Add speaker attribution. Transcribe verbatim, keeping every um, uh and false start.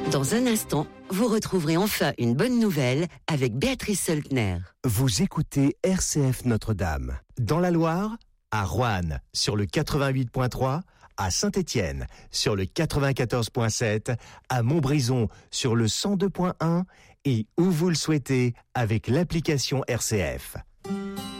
Speaker 1: Dans un instant, vous retrouverez enfin une bonne nouvelle avec Béatrice Seltner.
Speaker 2: Vous écoutez R C F Notre-Dame. Dans la Loire, à Roanne, sur le quatre-vingt-huit point trois, à Saint-Étienne, sur le quatre-vingt-quatorze point sept, à Montbrison, sur le cent deux point un et où vous le souhaitez avec l'application R C F.